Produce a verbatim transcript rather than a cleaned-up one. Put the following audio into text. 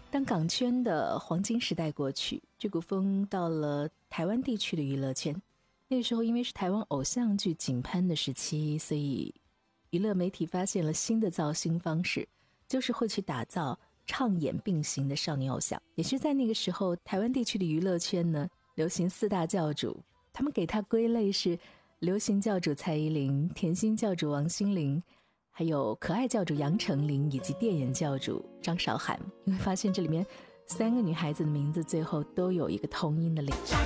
当港圈的黄金时代过去，这股风到了台湾地区的娱乐圈。那个时候因为是台湾偶像剧井攀的时期，所以娱乐媒体发现了新的造星方式，就是会去打造唱演并行的少年偶像。也是在那个时候，台湾地区的娱乐圈呢流行四大教主，他们给他归类是流行教主蔡依林、甜心教主王心凌，还有可爱教主杨丞琳，以及电眼教主张韶涵。你会发现这里面三个女孩子的名字最后都有一个同音的领。